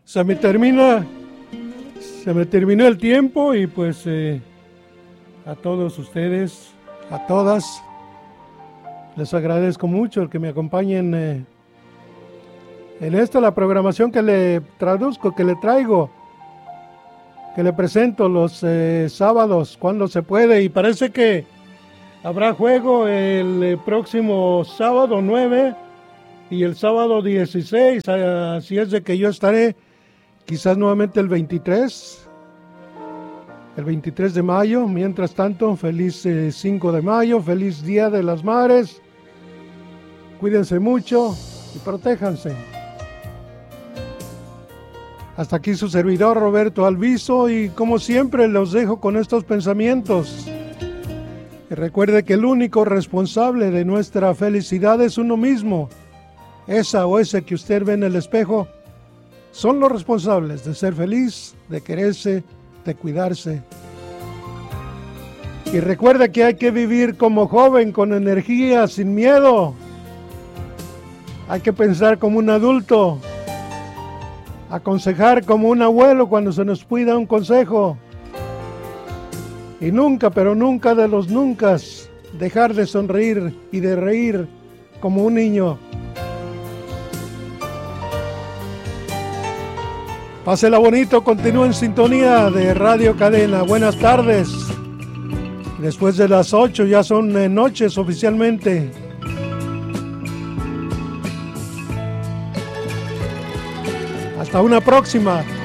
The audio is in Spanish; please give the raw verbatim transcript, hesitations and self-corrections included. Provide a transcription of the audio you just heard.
se me termina, se me terminó el tiempo y pues eh, a todos ustedes, a todas, les agradezco mucho el que me acompañen eh, en esta, la programación que le traduzco, que le traigo, que le presento los eh, sábados cuando se puede, y parece que habrá juego el eh, próximo sábado nueve y el sábado dieciséis, así es de que yo estaré quizás nuevamente el veintitrés, el veintitrés de mayo. Mientras tanto, feliz eh, cinco de mayo, feliz Día de las Madres, cuídense mucho y protéjanse. Hasta aquí su servidor Roberto Alviso, y como siempre los dejo con estos pensamientos. Y recuerde que el único responsable de nuestra felicidad es uno mismo. Esa o ese que usted ve en el espejo son los responsables de ser feliz, de quererse, de cuidarse. Y recuerde que hay que vivir como joven, con energía, sin miedo. Hay que pensar como un adulto, aconsejar como un abuelo cuando se nos pida un consejo. Y nunca, pero nunca de los nunca, dejar de sonreír y de reír como un niño. Pásela bonito, continúe en sintonía de Radio Cadena. Buenas tardes. Después de las ocho ya son eh, noches oficialmente. Hasta una próxima.